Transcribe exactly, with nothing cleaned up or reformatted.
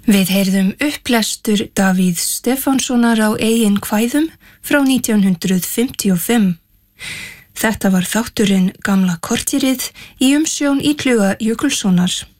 Við heyrðum upplestur Davíðs Stefánssonar á eigin kvæðum frá nítján hundrað fimmtíu og fimm. Þetta var þátturinn Gamla kortýrið í umsjón Illuga Jökulssonar.